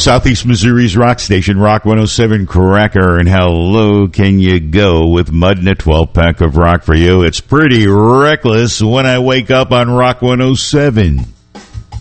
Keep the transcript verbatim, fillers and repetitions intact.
Southeast Missouri's rock station, Rock one oh seven Cracker, and how low can you go with Mud and a twelve-pack of rock for you? It's Pretty Reckless when I wake up on Rock one oh seven.